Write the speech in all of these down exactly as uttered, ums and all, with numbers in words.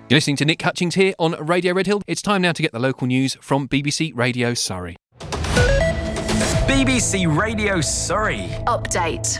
You're listening to Nick Hutchings here on Radio Red Hill. It's time now to get the local news from B B C Radio Surrey. B B C Radio Surrey. Update.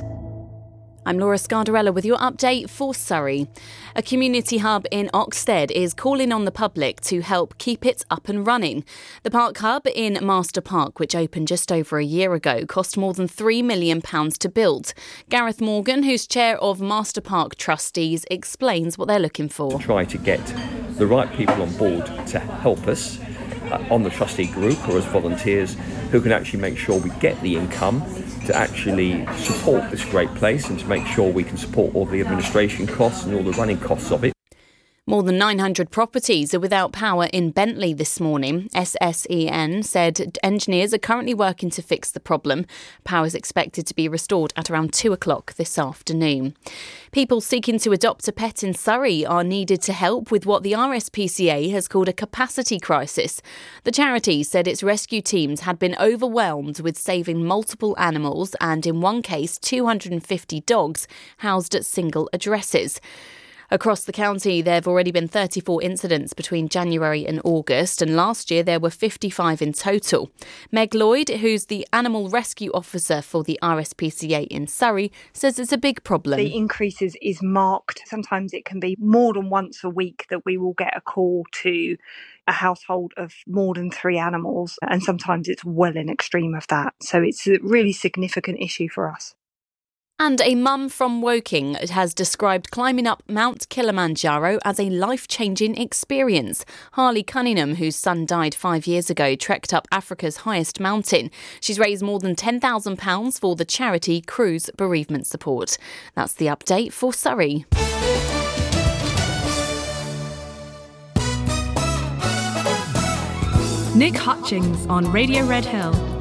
I'm Laura Scardarella with your update for Surrey. A community hub in Oxted is calling on the public to help keep it up and running. The Park Hub in Master Park, which opened just over a year ago, cost more than three million pounds to build. Gareth Morgan, who's chair of Master Park Trustees, explains what they're looking for. Try to get the right people on board to help us uh, on the trustee group or as volunteers who can actually make sure we get the income to actually support this great place and to make sure we can support all the administration costs and all the running costs of it. More than nine hundred properties are without power in Bentley this morning. S S E N said engineers are currently working to fix the problem. Power is expected to be restored at around two o'clock this afternoon. People seeking to adopt a pet in Surrey are needed to help with what the R S P C A has called a capacity crisis. The charity said its rescue teams had been overwhelmed with saving multiple animals and, in one case, two hundred fifty dogs housed at single addresses. Across the county, there have already been thirty-four incidents between January and August, and last year there were fifty-five in total. Meg Lloyd, who's the animal rescue officer for the R S P C A in Surrey, says it's a big problem. The increases is marked. Sometimes it can be more than once a week that we will get a call to a household of more than three animals, and sometimes it's well in extreme of that. So it's a really significant issue for us. And a mum from Woking has described climbing up Mount Kilimanjaro as a life-changing experience. Harley Cunningham, whose son died five years ago, trekked up Africa's highest mountain. She's raised more than ten thousand pounds for the charity Cruise Bereavement Support. That's the update for Surrey. Nick Hutchings on Radio Red Hill.